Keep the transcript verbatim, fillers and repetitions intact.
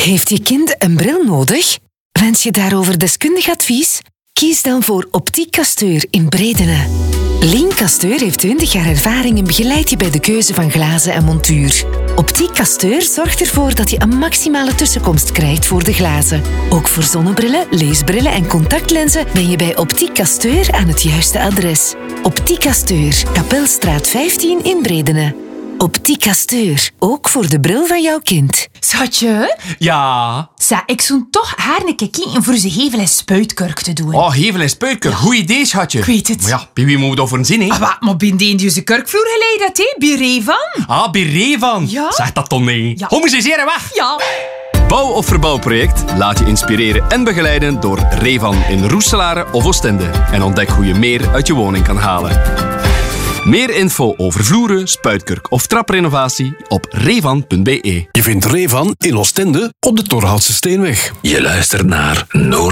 Heeft je kind een bril nodig? Wens je daarover deskundig advies? Kies dan voor Optiek Casteur in Bredene. Lien Casteur heeft twintig jaar ervaring en begeleidt je bij de keuze van glazen en montuur. Optiek Casteur zorgt ervoor dat je een maximale tussenkomst krijgt voor de glazen. Ook voor zonnebrillen, leesbrillen en contactlenzen ben je bij Optiek Casteur aan het juiste adres. Optiek Casteur, Kapelstraat vijftien in Bredene. Optiek Casteur, ook voor de bril van jouw kind. Schatje? Ja? Sa, ik zou toch haar een keer kijken voor ze hevel en spuitkurk te doen. Oh, hevel en spuitkurk. Ja. Goed idee, schatje. Ik weet het. Maar ja, bij wie moet dat voor een zin, hè? Ah, wat, maar binnen die je kurkvloer geleid dat, hè? Bij Revan. Ah, bij Revan. Ja? Zeg dat toch niet. Ja. Kom eens eens hier en weg. Ja. Bouw- of verbouwproject? Laat je inspireren en begeleiden door Revan in Roeselare of Oostende. En ontdek hoe je meer uit je woning kan halen. Meer info over vloeren, spuitkurk of traprenovatie op revan punt be. Je vindt Revan in Oostende op de Torhoutse Steenweg. Je luistert naar Noord.